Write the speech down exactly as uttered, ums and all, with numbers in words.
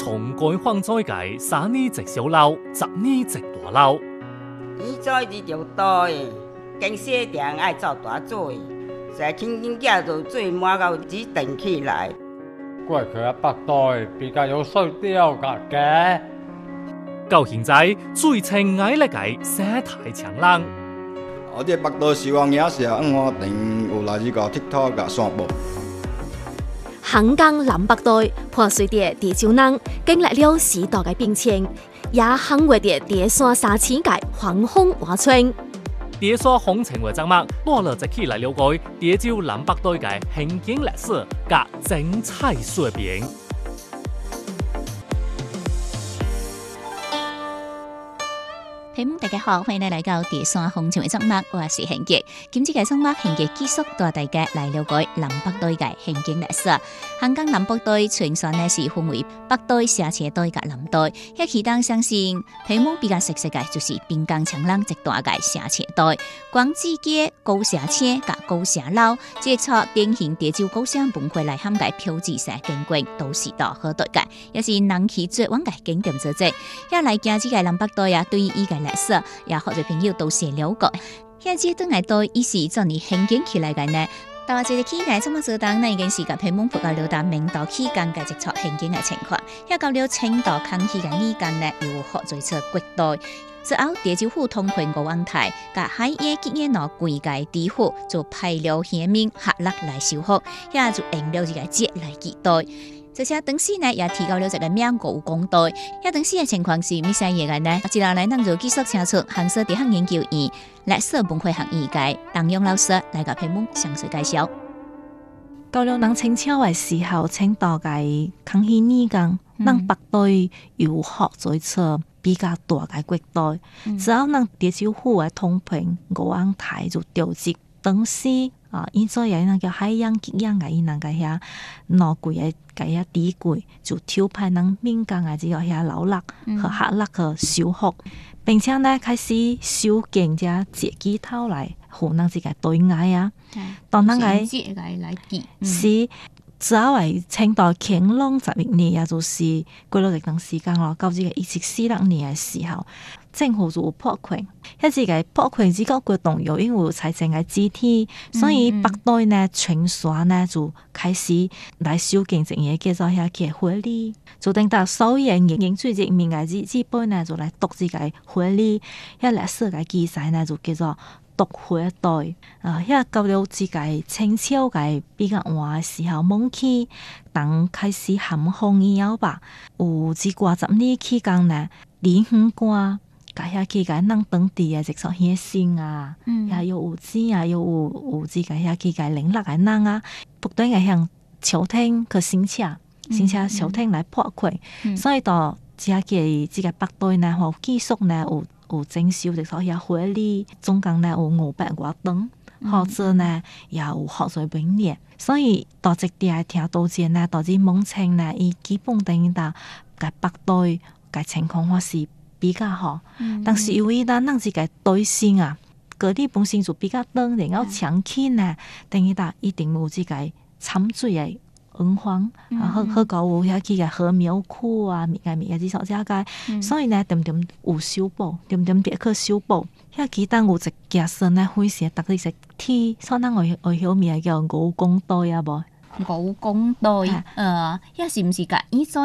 從改放災界，三年直小樓，十年直大樓。 伊做日就多誒，經細定愛做大做誒，在輕輕架就水滿到只定起來。 過去啊，北代比較有水調嘅。 到現在最情愛嘅個生態長廊。 我哋北代希望也是啊，我定有來呢個 TikTok 嘅項目。 香港南北代破碎的地球人，經歷了時代嘅變遷，也肯為的地山沙淺界橫風劃春。 地山風情嘅節目，多了一起來了解地球南北代嘅興景歷史及精彩說明。 聽大家好，歡迎你來到地山風情嘅節目，我是慶傑。今次嘅節目，慶傑繼續帶大家來了解南北代嘅興景歷史。香港南北代全算呢是分為北代、社車代及南代。一其當相信，屏幕比較熟悉嘅就是濱江長廊一帶嘅社車代，廣志街高社車及高社樓，即係從典型地州高社文化來涵蓋標誌性景觀，都是到好代嘅，也是人氣最旺嘅景點之一。一嚟行至嘅南北代啊，對於依個歷史也好多朋友都是了解。現在對來到伊是怎樣興建起來嘅呢？但係這個期間，怎麼做當呢？已經是個屏幕覆蓋了到明代期間嘅一撮興建嘅情況。一到了清代康熙嘅年間呢，又學做出國代。之後地州府通判國王台，甲海野結業攞貴界地府就派了縣民合力來修復，也就用了這個節來期待。這些當時呢也提高了這個名國公代，一當時嘅情況是咩嘢嘅呢？接下來咱就繼續請出杭州大學研究院歷史文化學院嘅鄧勇老師來個屏幕詳細介紹。 到了咱清朝嘅時候，清代嘅康熙年間，咱北代又學做出比較大嘅國代，嗯、之後咱地州府嘅通判國王台就調職當時。啊！現在有那個海洋結業嘅，伊那個遐攞貴嘅個遐地貴，就調派咱民間嘅只個遐勞力和客力去修復，並且呢開始修建只節基頭來，互咱自己對外啊。當咱個是之後係清代乾隆十一年，也就是過了一段時間咯，到這個一七四六年嘅時候。政府就破權，一直個破權之個活動又因為財政嘅支持，所以北代呢全省呢就開始來修建一個叫做遐嘅會理，就等到所有人認最人民嘅資本呢就來讀這個會理，遐歷史嘅記載呢就叫做讀會代。啊，遐到了這個清朝嘅比較晚嘅時候，蒙起當開始咸豐以後吧，有幾掛十年期間呢，連橫掛。家下期間，咱當地嘅直屬縣城啊，也有有錢啊，有有有這個遐期間領落嘅人啊，不斷嘅向朝廷去申請，申請朝廷來破權，嗯、所以到這個這個北代呢，吼繼續呢有有徵收直屬遐會理，總共呢有五百多棟，或者呢也有學術本年，所以到這啲聽到前呢，到啲蒙清呢，伊基本等於到個北代個情況或是。比較好，嗯、但是由於咱咱自己對性啊，嗰啲本身就比較長，然後長期呢，等於到一定有自己參水嘅文化，然後好搞有遐起嘅河苗區啊，咪嘅咪嘅啲所在嘅，所以呢，點點有修補，點點別去修補。遐其他有一件事呢，非常特別，是天，所以咱會會曉名叫武功代啊，無武功代，呃，遐是毋是甲以前